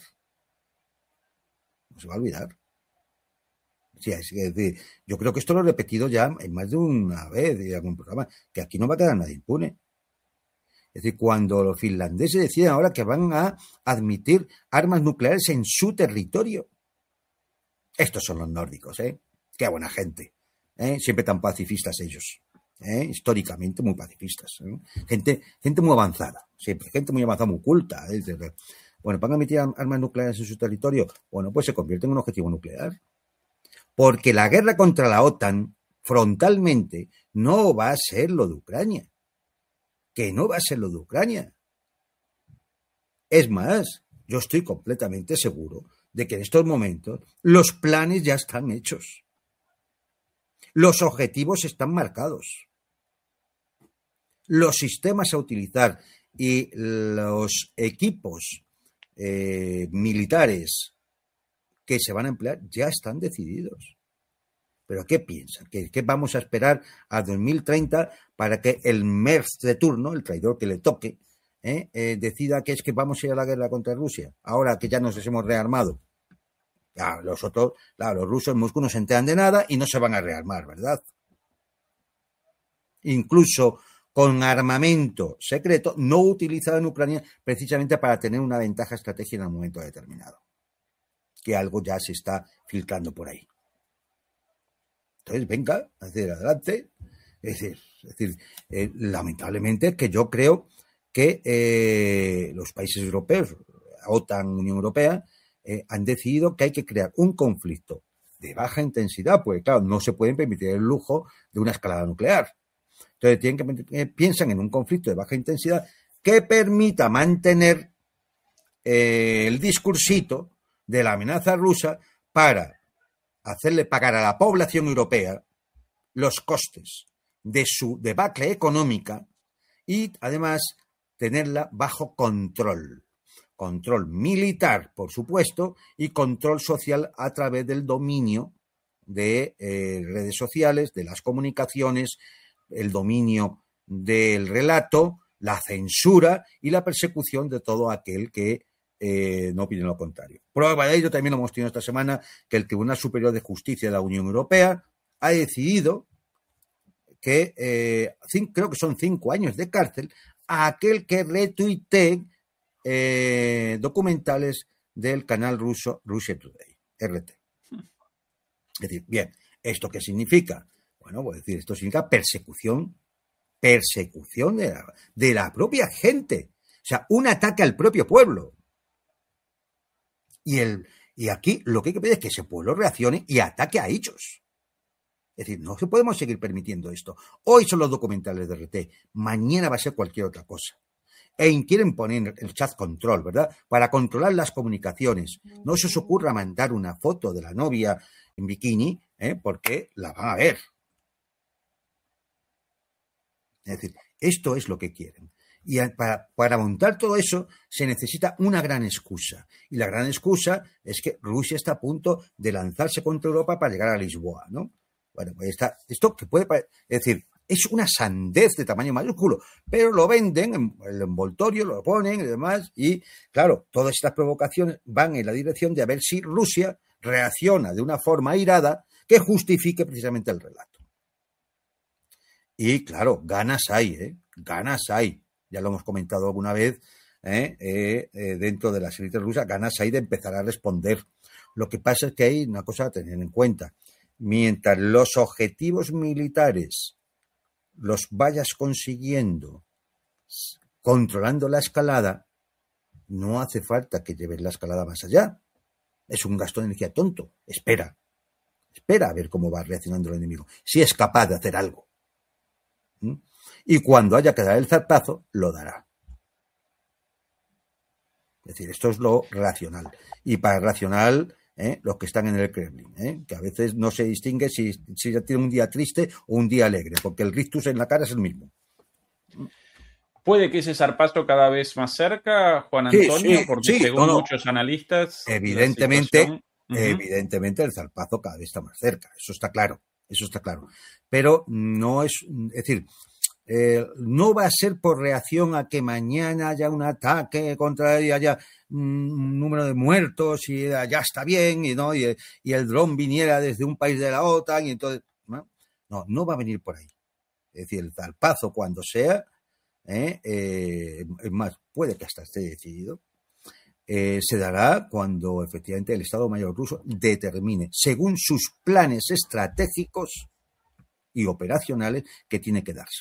No se va a olvidar. O sea, es decir, yo creo que esto lo he repetido ya en más de una vez en algún programa, que aquí no va a quedar nadie impune. Es decir, cuando los finlandeses deciden ahora que van a admitir armas nucleares en su territorio. Estos son los nórdicos, ¿eh? Qué buena gente. ¿eh? Siempre tan pacifistas ellos. ¿eh? Históricamente muy pacifistas. ¿eh? Gente, gente muy avanzada. Siempre, gente muy avanzada, muy culta. ¿eh? Bueno, ¿van a emitir armas nucleares en su territorio? Bueno, pues se convierte en un objetivo nuclear. Porque la guerra contra la OTAN, frontalmente, no va a ser lo de Ucrania. Que no va a ser lo de Ucrania. Es más, yo estoy completamente seguro de que en estos momentos los planes ya están hechos. Los objetivos están marcados. Los sistemas a utilizar y los equipos eh, militares que se van a emplear ya están decididos. ¿Pero qué piensan? ¿Que, que vamos a esperar a dos mil treinta para que el Merz de turno, el traidor que le toque, eh, eh, decida que es que vamos a ir a la guerra contra Rusia, ahora que ya nos hemos rearmado? Claro, los otros, claro, los rusos en Moscú no se enteran de nada y no se van a rearmar, ¿verdad? Incluso con armamento secreto no utilizado en Ucrania precisamente para tener una ventaja estratégica en un momento determinado. Que algo ya se está filtrando por ahí. Entonces, venga, hacia adelante. Es decir, es decir eh, lamentablemente es que yo creo que eh, los países europeos, OTAN, Unión Europea, eh, han decidido que hay que crear un conflicto de baja intensidad, porque claro, no se pueden permitir el lujo de una escalada nuclear. Entonces, tienen que, eh, piensan en un conflicto de baja intensidad que permita mantener eh, el discursito de la amenaza rusa para hacerle pagar a la población europea los costes de su debacle económica y, además, tenerla bajo control. Control militar, por supuesto, y control social a través del dominio de eh, redes sociales, de las comunicaciones, el dominio del relato, la censura y la persecución de todo aquel que Eh, no opinen lo contrario. Prueba de ello también lo hemos tenido esta semana, que el Tribunal Superior de Justicia de la Unión Europea ha decidido que eh, cinco, creo que son cinco años de cárcel a aquel que retuitee eh, documentales del canal ruso Russia Today, R T. Es decir, bien, ¿esto qué significa? Bueno, pues decir, esto significa persecución, persecución de la, de la propia gente. O sea, un ataque al propio pueblo. Y, el, y aquí lo que hay que pedir es que ese pueblo reaccione y ataque a ellos. Es decir, no podemos seguir permitiendo esto. Hoy son los documentales de R T, mañana va a ser cualquier otra cosa. E quieren poner el chat control, ¿verdad? Para controlar las comunicaciones. No se os ocurra mandar una foto de la novia en bikini, ¿eh? Porque la van a ver. Es decir, esto es lo que quieren. Y para, para montar todo eso se necesita una gran excusa. Y la gran excusa es que Rusia está a punto de lanzarse contra Europa para llegar a Lisboa, ¿no? Bueno, pues está, esto que puede parecer, es decir, es una sandez de tamaño mayúsculo, pero lo venden, en el envoltorio lo ponen y demás, y claro, todas estas provocaciones van en la dirección de a ver si Rusia reacciona de una forma airada que justifique precisamente el relato. Y claro, ganas hay, ¿eh? Ganas hay. Ya lo hemos comentado alguna vez, ¿eh? Eh, eh, dentro de las élites rusas, ganas hay de empezar a responder. Lo que pasa es que hay una cosa a tener en cuenta. Mientras los objetivos militares los vayas consiguiendo controlando la escalada, no hace falta que lleves la escalada más allá. Es un gasto de energía tonto. Espera. Espera a ver cómo va reaccionando el enemigo. Si es capaz de hacer algo. ¿Mm? Y cuando haya que dar el zarpazo, lo dará. Es decir, esto es lo racional. Y para racional, ¿eh? Los que están en el Kremlin, ¿eh? Que a veces no se distingue si, si ya tiene un día triste o un día alegre, porque el rictus en la cara es el mismo. ¿Puede que ese zarpazo cada vez más cerca, Juan Antonio? Sí, sí, porque sí, según no, no. muchos analistas... Evidentemente, situación... uh-huh. evidentemente el zarpazo cada vez está más cerca. Eso está claro. Eso está claro. Pero no es... Es decir... Eh, no va a ser por reacción a que mañana haya un ataque contra él y haya un número de muertos y ya está bien y no y, y el dron viniera desde un país de la OTAN y entonces no, no, no va a venir por ahí. Es decir, el zarpazo cuando sea, eh, eh, es más, puede que hasta esté decidido, eh, se dará cuando efectivamente el Estado Mayor ruso determine, según sus planes estratégicos y operacionales, que tiene que darse.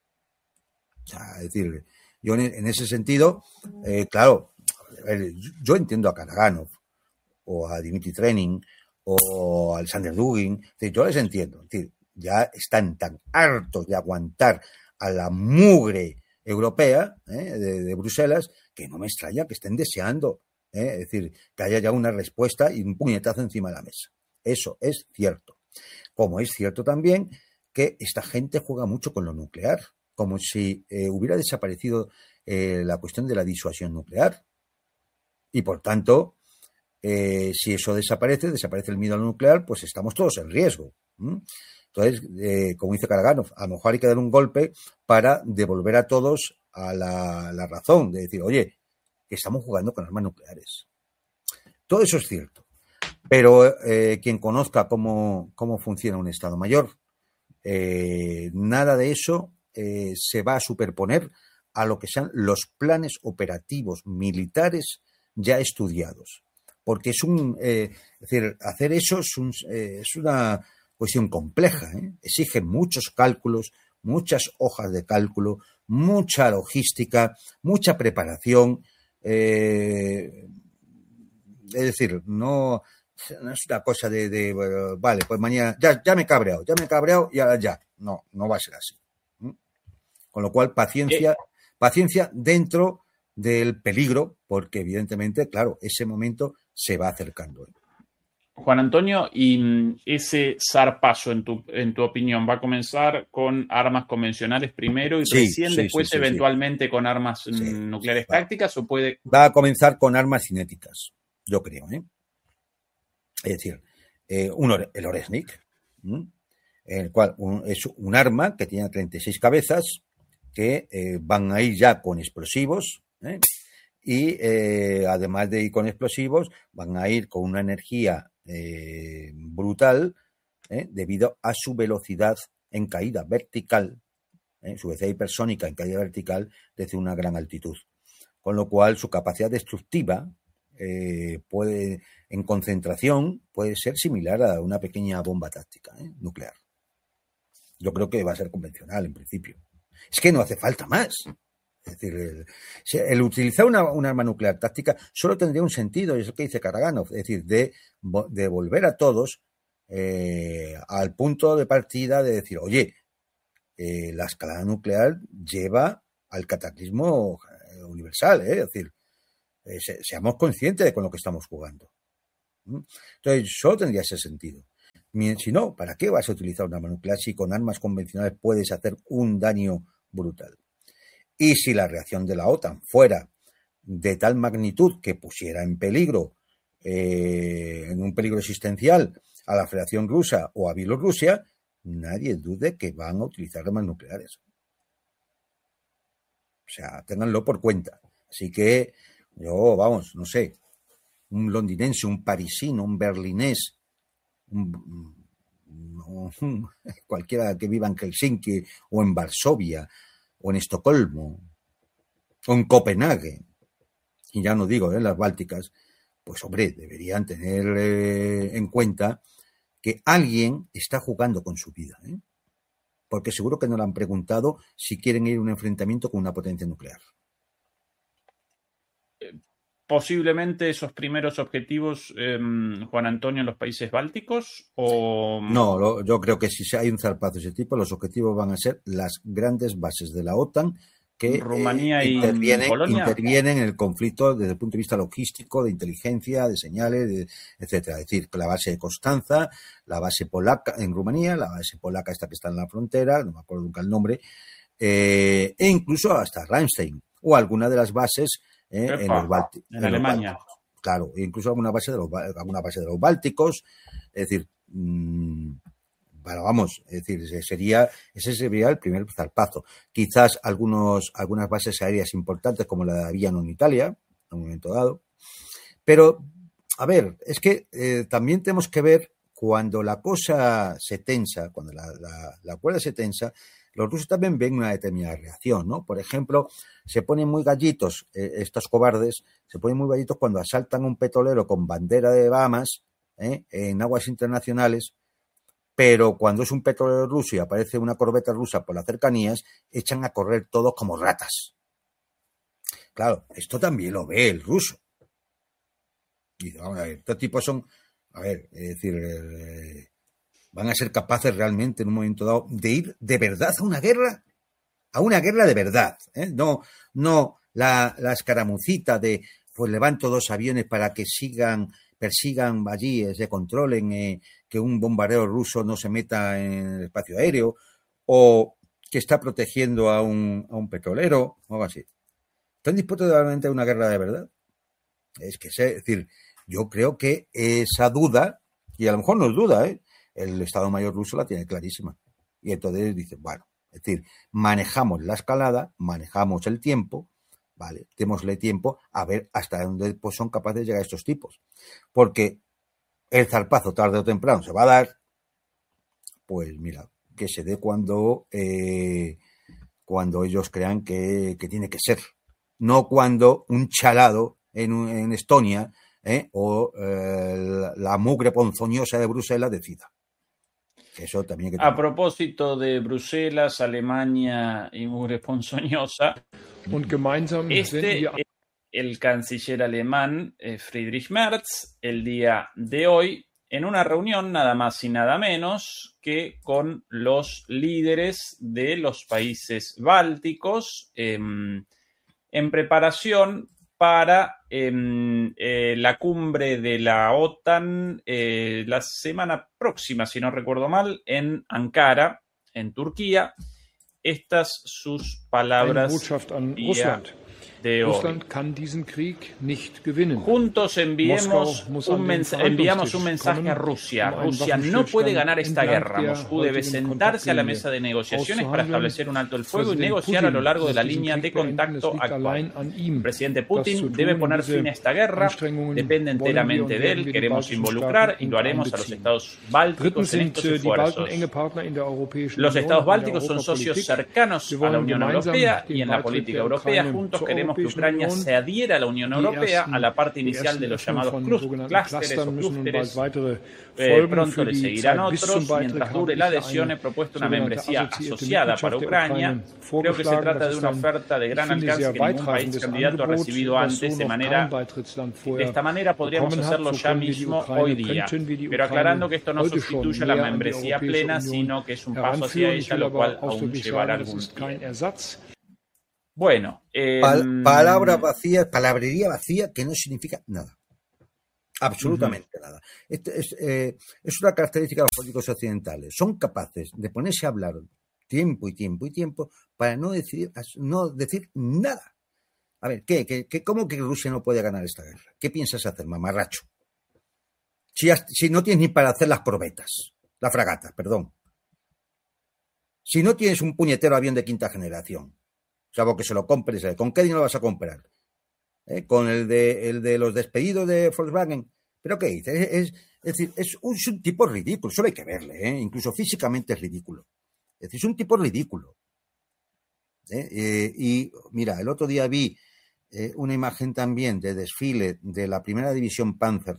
O sea, es decir, yo en, en ese sentido, eh, claro, yo entiendo a Karaganov o a Dmitry Trenin o a Alexander Dugin, es decir, yo les entiendo, es decir, ya están tan hartos de aguantar a la mugre europea, ¿eh? de, de Bruselas, que no me extraña que estén deseando, ¿eh? Es decir, que haya ya una respuesta y un puñetazo encima de la mesa. Eso es cierto. Como es cierto también que esta gente juega mucho con lo nuclear, como si eh, hubiera desaparecido eh, la cuestión de la disuasión nuclear. Y, por tanto, eh, si eso desaparece, desaparece el miedo al nuclear, pues estamos todos en riesgo. ¿Mm? Entonces, eh, como dice Karaganov, a lo mejor hay que dar un golpe para devolver a todos a la, la razón, de decir, oye, que estamos jugando con armas nucleares. Todo eso es cierto. Pero eh, quien conozca cómo, cómo funciona un Estado Mayor, eh, nada de eso Eh, se va a superponer a lo que sean los planes operativos militares ya estudiados. Porque es un, eh, es decir, hacer eso es, un, eh, es una cuestión compleja, ¿eh? Exige muchos cálculos, muchas hojas de cálculo, mucha logística, mucha preparación. Eh, es decir, no, no es una cosa de, de bueno, vale, pues mañana, ya, ya me he cabreado, ya me he cabreado y ahora ya. No, no va a ser así. Con lo cual, paciencia, paciencia dentro del peligro, porque evidentemente, claro, ese momento se va acercando. Juan Antonio, ¿y ese zarpazo, en tu, en tu opinión, va a comenzar con armas convencionales primero y sí, recién sí, después sí, sí, eventualmente sí. con armas sí, nucleares va, tácticas o puede...? Va a comenzar con armas cinéticas, yo creo, ¿eh? Es decir, eh, un, el Oresnik, ¿eh? El cual un, es un arma que tiene treinta y seis cabezas, que eh, van a ir ya con explosivos, ¿eh? Y eh, además de ir con explosivos, van a ir con una energía eh, brutal, ¿eh? Debido a su velocidad en caída vertical, ¿eh? Su velocidad hipersónica en caída vertical desde una gran altitud. Con lo cual, su capacidad destructiva eh, puede, en concentración, puede ser similar a una pequeña bomba táctica, ¿eh? nuclear. Yo creo que va a ser convencional en principio. Es que no hace falta más. Es decir, el, el utilizar una, una arma nuclear táctica solo tendría un sentido, y es lo que dice Karaganov, es decir, de, de volver a todos eh, al punto de partida de decir, oye, eh, la escalada nuclear lleva al cataclismo universal, ¿eh? Es decir, eh, se, seamos conscientes de con lo que estamos jugando. ¿Mm? Entonces, solo tendría ese sentido. Si no, ¿para qué vas a utilizar una arma nuclear si con armas convencionales puedes hacer un daño brutal? Y si la reacción de la OTAN fuera de tal magnitud que pusiera en peligro, eh, en un peligro existencial a la Federación Rusa o a Bielorrusia, nadie dude que van a utilizar armas nucleares. O sea, ténganlo por cuenta. Así que yo, vamos, no sé, un londinense, un parisino, un berlinés, un, un, cualquiera que viva en Helsinki o en Varsovia o en Estocolmo o en Copenhague, y ya no digo en las Bálticas, pues hombre, deberían tener eh, en cuenta que alguien está jugando con su vida, ¿eh? Porque seguro que no le han preguntado si quieren ir a un enfrentamiento con una potencia nuclear. ¿Posiblemente esos primeros objetivos, eh, Juan Antonio, en los países bálticos? O... No, lo, yo creo que si hay un zarpazo de ese tipo, los objetivos van a ser las grandes bases de la OTAN que Rumanía eh, intervienen, y Polonia. intervienen en el conflicto desde el punto de vista logístico, de inteligencia, de señales, de, etcétera. Es decir, la base de Constanza, la base polaca en Rumanía, la base polaca esta que está en la frontera, no me acuerdo nunca el nombre, eh, e incluso hasta Ramstein o alguna de las bases eh, Epa, en los Bálticos. En, en Alemania. Bálticos. Claro, incluso alguna base de los alguna base de los Bálticos, es decir, mmm, bueno, vamos, es decir, sería ese sería el primer zarpazo. Quizás algunos algunas bases aéreas importantes como la de Aviano en Italia, en un momento dado. Pero, a ver, es que eh, también tenemos que ver cuando la cosa se tensa, cuando la, la, la cuerda se tensa, los rusos también ven una determinada reacción, ¿no? Por ejemplo, se ponen muy gallitos, eh, estos cobardes, se ponen muy gallitos cuando asaltan un petrolero con bandera de Bahamas, ¿eh? En aguas internacionales, pero cuando es un petrolero ruso y aparece una corbeta rusa por las cercanías, echan a correr todos como ratas. Claro, esto también lo ve el ruso. Y dice, vamos a ver, estos tipos son, a ver, es decir, eh, van a ser capaces realmente en un momento dado de ir de verdad a una guerra, a una guerra de verdad, ¿eh? No, no la, la escaramucita de, pues levanto dos aviones para que sigan, persigan allí, eh, se controlen, eh, que un bombardero ruso no se meta en el espacio aéreo, o que está protegiendo a un, a un petrolero, o algo así. ¿Están dispuestos realmente a una guerra de verdad? Es que, es decir, yo creo que esa duda, y a lo mejor no es duda, ¿eh? El Estado Mayor ruso la tiene clarísima. Y entonces dice, bueno, es decir, manejamos la escalada, manejamos el tiempo, ¿vale? Démosle tiempo a ver hasta dónde pues, son capaces de llegar estos tipos. Porque el zarpazo tarde o temprano se va a dar, pues mira, que se dé cuando, eh, cuando ellos crean que, que tiene que ser. No cuando un chalado en, en Estonia eh, o eh, la mugre ponzoñosa de Bruselas decida. Eso también hay que A propósito de Bruselas, Alemania y mugre ponzoñosa, este es el canciller alemán eh, Friedrich Merz el día de hoy en una reunión nada más y nada menos que con los líderes de los países bálticos eh, en preparación para eh, eh, la cumbre de la OTAN eh, la semana próxima, si no recuerdo mal, en Ankara, en Turquía. Estas sus palabras día de hoy. Juntos enviemos un mensaje, enviamos un mensaje a Rusia. Rusia no puede ganar esta guerra. Moscú debe sentarse a la mesa de negociaciones para establecer un alto el fuego y negociar a lo largo de la línea de contacto actual. El presidente Putin debe poner fin a esta guerra. Depende enteramente de él. Queremos involucrar y lo haremos a los estados bálticos en estos esfuerzos. Los estados bálticos son socios cercanos a la Unión Europea y en la política europea. Juntos queremos queremos que Ucrania se adhiera a la Unión Europea, a la parte inicial de los llamados clústeres o clústeres. Eh, pronto le seguirán otros. Mientras dure la adhesión, he propuesto una membresía asociada para Ucrania. Creo que se trata de una oferta de gran alcance que ningún país candidato ha recibido antes. De, manera, de esta manera podríamos hacerlo ya mismo hoy día, pero aclarando que esto no sustituye a la membresía plena, sino que es un paso hacia ella, lo cual aún llevará algún tiempo. Bueno, eh, Pal palabra vacía, palabrería vacía que no significa nada. Absolutamente uh-huh. nada. Este es, eh, es una característica de los políticos occidentales. Son capaces de ponerse a hablar tiempo y tiempo y tiempo para no decir, no decir nada. A ver, ¿qué, qué, qué, ¿cómo que Rusia no puede ganar esta guerra? ¿Qué piensas hacer, mamarracho? Si, has, si no tienes ni para hacer las corbetas, la fragata, perdón. Si no tienes un puñetero avión de quinta generación, salvo que se lo compres, ¿con qué dinero lo vas a comprar? ¿Eh? ¿Con el de, el de los despedidos de Volkswagen? ¿Pero qué dices? Es, es, es decir, es un, es un tipo ridículo, solo hay que verle, ¿eh? Incluso físicamente es ridículo. Es decir, es un tipo ridículo. ¿Eh? Eh, y mira, el otro día vi eh, una imagen también de desfile de la primera división Panzer.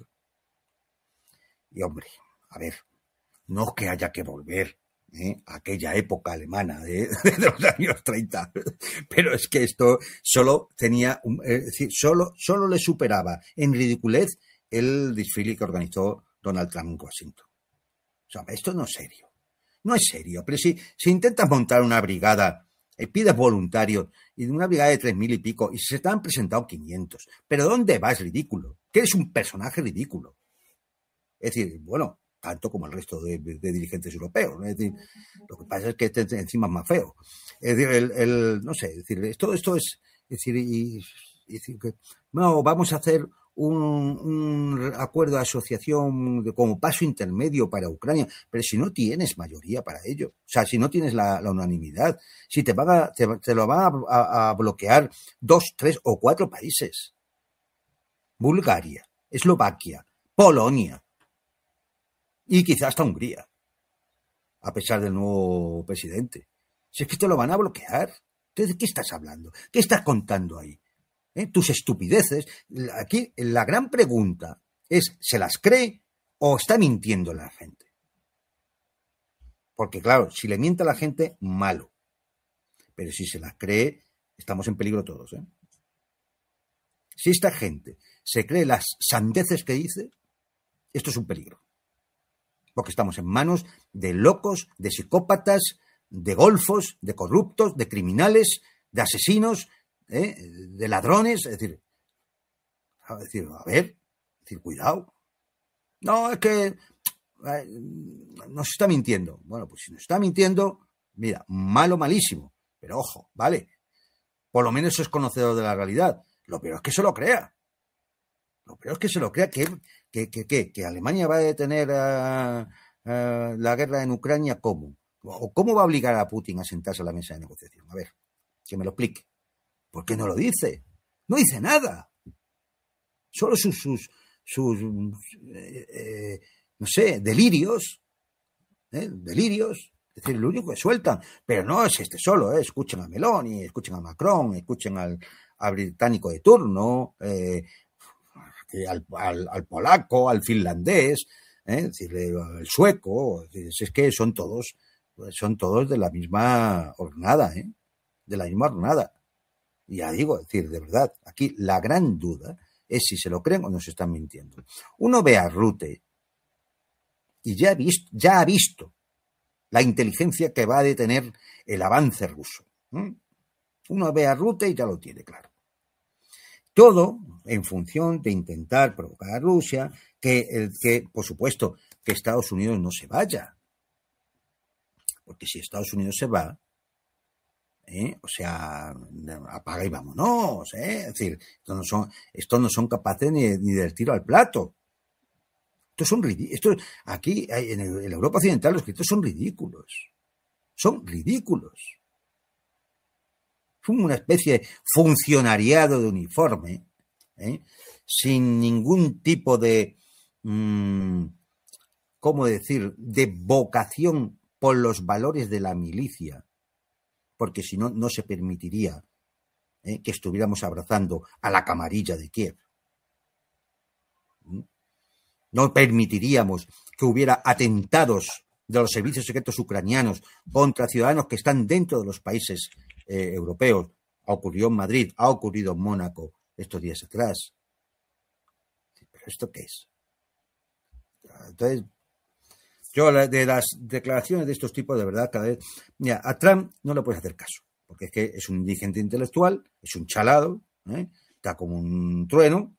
Y hombre, a ver, no es que haya que volver ¿eh? a aquella época alemana de, de los años treinta, pero es que esto solo tenía, un, es decir, solo, solo le superaba en ridiculez el desfile que organizó Donald Trump en Washington. O sea, esto no es serio, no es serio, pero si, si intentas montar una brigada, eh, pides voluntarios, y una brigada de tres mil y pico, y se te han presentado quinientos, pero ¿dónde vas, ridículo? Que eres un personaje ridículo. Es decir, bueno, tanto como el resto de, de, de dirigentes europeos, ¿no? Es decir, lo que pasa es que este encima es más feo. Es decir, el, el no sé, es decir, todo esto es, es decir, y, y decir que no, vamos a hacer un, un acuerdo de asociación de, como paso intermedio para Ucrania, pero si no tienes mayoría para ello, o sea, si no tienes la, la unanimidad, si te, van a, te, te lo van a, a, a bloquear dos, tres o cuatro países, Bulgaria, Eslovaquia, Polonia, y quizás hasta Hungría, a pesar del nuevo presidente. Si es que te lo van a bloquear. Entonces, ¿de qué estás hablando? ¿Qué estás contando ahí? ¿Eh? Tus estupideces. Aquí la gran pregunta es, ¿se las cree o está mintiendo la gente? Porque claro, si le miente a la gente, malo. Pero si se las cree, estamos en peligro todos, ¿eh? Si esta gente se cree las sandeces que dice, esto es un peligro. Porque estamos en manos de locos, de psicópatas, de golfos, de corruptos, de criminales, de asesinos, ¿eh? de ladrones. Es decir, a, decir, a ver, es decir, cuidado. No, es que eh, nos está mintiendo. Bueno, pues si nos está mintiendo, mira, malo, malísimo. Pero ojo, vale, por lo menos es conocedor de la realidad. Lo peor es que se lo crea. Lo peor es que se lo crea que... ¿Que, que, que, que Alemania va a detener uh, uh, la guerra en Ucrania? ¿Cómo? ¿O cómo va a obligar a Putin a sentarse a la mesa de negociación? A ver, que me lo explique. ¿Por qué no lo dice? No dice nada. Solo sus, sus, sus eh, eh, no sé, delirios. ¿eh? Delirios. Es decir, lo único que sueltan. Pero no es este solo. ¿eh? Escuchen a Meloni, escuchen a Macron, escuchen al, al británico de turno, eh, Al, al, al polaco, al finlandés, ¿eh? Es decir, al sueco, es, decir, es que son todos, son todos de la misma hornada, ¿eh? de la misma hornada. Y ya digo, es decir, de verdad, aquí la gran duda es si se lo creen o nos están mintiendo. Uno ve a Rutte y ya ha visto, ya ha visto la inteligencia que va a detener el avance ruso. ¿eh? Uno ve a Rutte y ya lo tiene claro. Todo en función de intentar provocar a Rusia, que, que, por supuesto, que Estados Unidos no se vaya. Porque si Estados Unidos se va, ¿eh? o sea, apaga y vámonos. ¿eh? Es decir, estos no son, estos no son capaces ni, ni del tiro al plato. Estos son ridículos. Aquí, en, en la Europa Occidental, los estos son ridículos. Son ridículos. Una especie de funcionariado de uniforme, ¿eh? sin ningún tipo de, mmm, ¿cómo decir?, de vocación por los valores de la milicia, porque si no, no se permitiría ¿eh? que estuviéramos abrazando a la camarilla de Kiev. No permitiríamos que hubiera atentados de los servicios secretos ucranianos contra ciudadanos que están dentro de los países eh, europeos. Ha ocurrido en Madrid, ha ocurrido en Mónaco estos días atrás. ¿Pero esto qué es? Entonces, yo de las declaraciones de estos tipos, de verdad, cada vez... Mira, a Trump no le puedes hacer caso, porque es que es un indigente intelectual, es un chalado, ¿eh? Está como un trueno,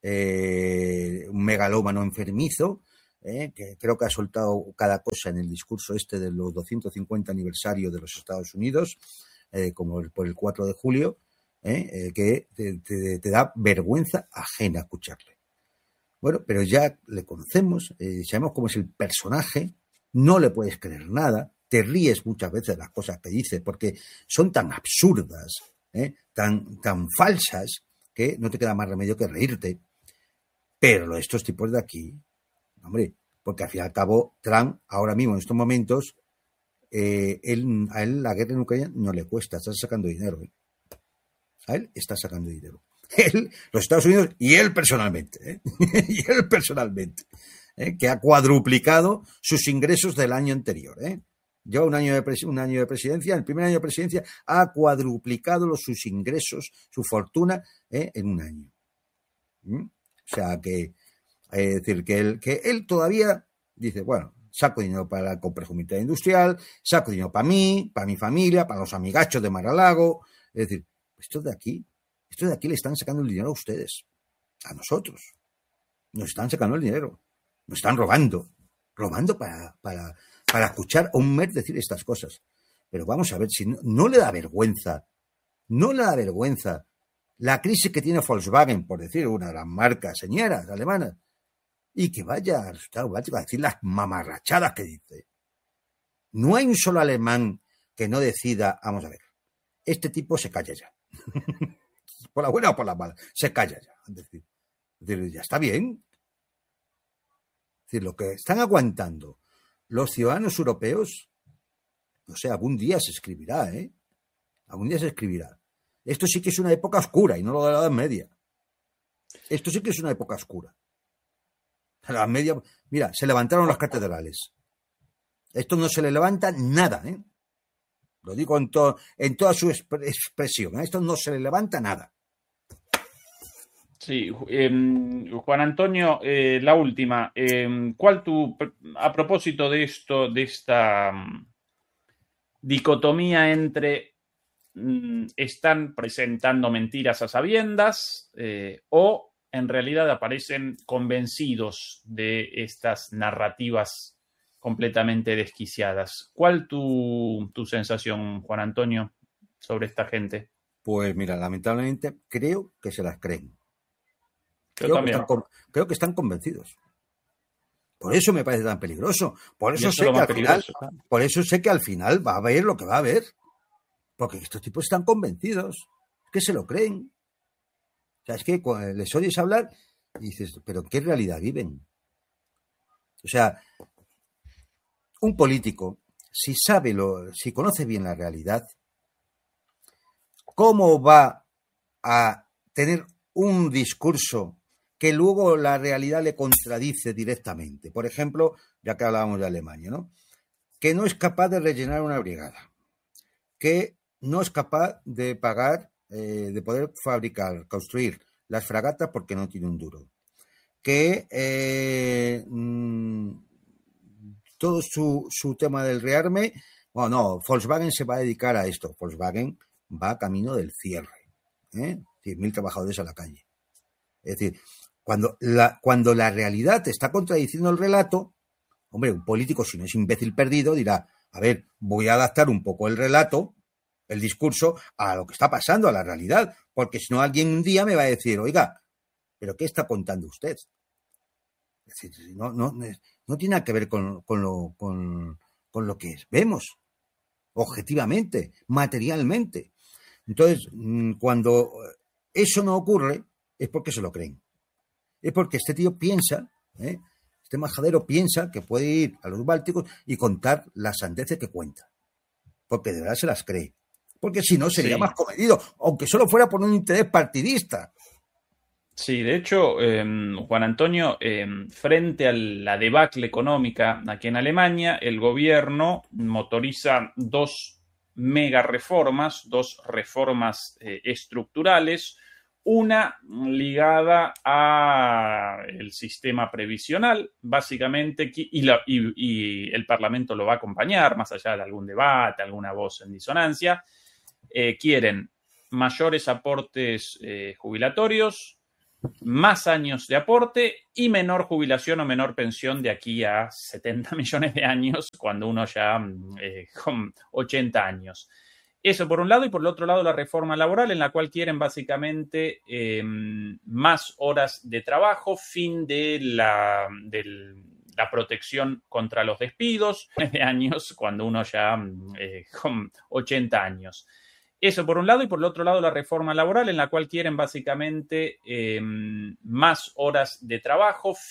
eh, un megalómano enfermizo, eh, que creo que ha soltado cada cosa en el discurso este de los doscientos cincuenta aniversario de los Estados Unidos, eh, como el, por el cuatro de julio, eh, eh, que te, te, te da vergüenza ajena escucharle. Bueno, pero ya le conocemos, eh, sabemos cómo es el personaje, no le puedes creer nada, te ríes muchas veces de las cosas que dice porque son tan absurdas, ¿eh? tan, tan falsas, que no te queda más remedio que reírte. Pero estos tipos de aquí, hombre, porque al fin y al cabo Trump ahora mismo en estos momentos, eh, él, a él la guerra en Ucrania no le cuesta, está sacando dinero. ¿eh? A él está sacando dinero. Él, los Estados Unidos y él personalmente, ¿eh? y él personalmente, ¿eh? que ha cuadruplicado sus ingresos del año anterior. ¿eh? Lleva un año de pres- un año de presidencia, el primer año de presidencia ha cuadruplicado los, sus ingresos, su fortuna ¿eh? en un año. ¿Mm? O sea que, es decir, que él, que él todavía dice, bueno, saco dinero para el complejo militar industrial, saco dinero para mí, para mi familia, para los amigachos de Mar-a-Lago, es decir, esto de aquí. Esto de aquí le están sacando el dinero a ustedes, a nosotros. Nos están sacando el dinero, nos están robando, robando para, para, para escuchar a un mes decir estas cosas. Pero vamos a ver, si no, no le da vergüenza, no le da vergüenza la crisis que tiene Volkswagen, por decir una de las marcas señeras alemanas, y que vaya al resultado básico a decir las mamarrachadas que dice. No hay un solo alemán que no decida, vamos a ver, este tipo se calla ya. Por la buena o por la mala, se calla ya. Es decir, es decir, ya está bien. Es decir, lo que están aguantando los ciudadanos europeos, no sé, algún día se escribirá, ¿eh? Algún día se escribirá. Esto sí que es una época oscura y no lo de la Edad Media. Esto sí que es una época oscura. La Edad Media, mira, se levantaron las catedrales. Esto no se le levanta nada, ¿eh? Lo digo en, to, en toda su exp- expresión. A esto no se le levanta nada. Sí, eh, Juan Antonio, eh, la última. Eh, ¿Cuál tu, a propósito de esto, de esta um, dicotomía entre um, están presentando mentiras a sabiendas eh, o en realidad aparecen convencidos de estas narrativas completamente desquiciadas? ¿Cuál tu, tu sensación, Juan Antonio, sobre esta gente? Pues mira, lamentablemente creo que se las creen. Yo Creo que, también. están, creo que están convencidos. Por eso me parece tan peligroso. Por eso, Y eso sé es lo que más al final, peligroso, claro. por eso sé que al final va a haber lo que va a haber. Porque estos tipos están convencidos. Es que se lo creen. O sea, es que cuando les oyes hablar y dices, ¿pero en qué realidad viven? O sea, un político, si sabe lo, si conoce bien la realidad, ¿cómo va a tener un discurso que luego la realidad le contradice directamente? Por ejemplo, ya que hablábamos de Alemania, ¿no? Que no es capaz de rellenar una brigada, que no es capaz de pagar, eh, de poder fabricar, construir las fragatas porque no tiene un duro, que eh, mmm, todo su, su tema del rearme, bueno, no, Volkswagen se va a dedicar a esto. Volkswagen va camino del cierre, ¿eh? diez mil trabajadores a la calle. Es decir, cuando la, cuando la realidad te está contradiciendo el relato, hombre, un político, si no es imbécil perdido, dirá, a ver, voy a adaptar un poco el relato, el discurso, a lo que está pasando, a la realidad, porque si no alguien un día me va a decir, oiga, ¿pero qué está contando usted? Es decir, no, no, no tiene nada que ver con, con, lo, con, con lo que vemos, objetivamente, materialmente. Entonces, cuando eso no ocurre, es porque se lo creen. Es porque este tío piensa, ¿eh? este majadero piensa que puede ir a los Bálticos y contar las sandeces que cuenta. Porque de verdad se las cree. porque si no sería Sí. más comedido, aunque solo fuera por un interés partidista. Sí, de hecho, eh, Juan Antonio, eh, frente a la debacle económica aquí en Alemania, el gobierno motoriza dos mega reformas, dos reformas eh, estructurales, una ligada al sistema previsional, básicamente, y, la, y, y el Parlamento lo va a acompañar, más allá de algún debate, alguna voz en disonancia. Eh, quieren mayores aportes eh, jubilatorios, más años de aporte y menor jubilación o menor pensión de aquí a setenta millones de años, cuando uno ya eh, con ochenta años. Eso por un lado, y por el otro lado la reforma laboral, en la cual quieren básicamente eh, más horas de trabajo, fin de la, de la protección contra los despidos de años, cuando uno ya eh, con ochenta años. Eso por un lado, y por el otro lado la reforma laboral, en la cual quieren básicamente eh, más horas de trabajo,